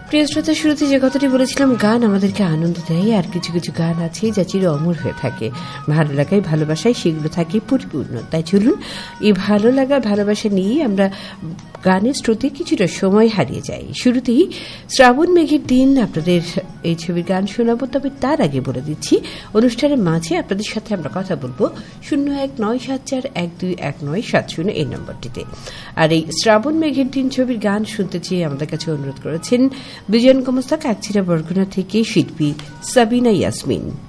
প্রিয় শ্রোতা, শুরুতে যে কথাটি বলেছিলাম, গান আমাদেরকে আনন্দ দেয়, আর কিছু কিছু গান আছে যা চির অমর হয়ে থাকে। ভালো লাগায়, ভালোবাসায় সেগুলো থাকে পরিপূর্ণ। তাই চলুন এই ভালো লাগা ভালোবাসা নিয়ে আমরা গানের স্রোতে কিছুটা সময় হারিয়ে যাই। শুরুতেই শ্রাবণ মেঘের দিন আপনাদের এই ছবির গান শোনাবো। তবে তার আগে বলে দিচ্ছি, অনুষ্ঠানের মাঝে আপনাদের সাথে আমরা কথা বলবো 01৯৭৪121970 এই নম্বরটিতে। আর এই শ্রাবণ মেঘের দিন ছবির গান শুনতে চেয়ে আমাদের কাছে অনুরোধ করেছেন বিজয়ন কমস্তা, কাকচিরা বরগুনা থেকে শিল্পী সাবিনা ইয়াসমিন।